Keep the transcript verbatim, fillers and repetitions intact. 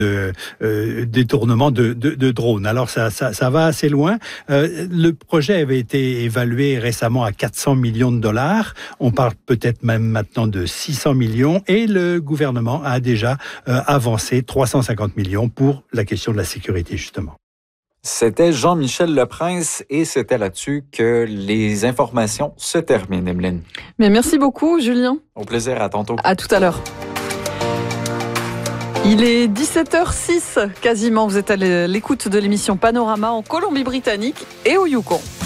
de euh, détournement de, de, de drones. Alors ça, ça, ça va assez loin. Euh, le projet avait été évalué récemment à quatre cents millions de dollars. On parle peut-être même maintenant de six cents millions et le gouvernement a déjà euh, avancé trois cent cinquante millions pour la question de la sécurité justement. C'était Jean-Michel Leprince et c'était là-dessus que les informations se terminent, Emeline. Mais merci beaucoup, Julien. Au plaisir, à tantôt. À tout à l'heure. Il est dix-sept heures six quasiment. Vous êtes à l'écoute de l'émission Panorama en Colombie-Britannique et au Yukon.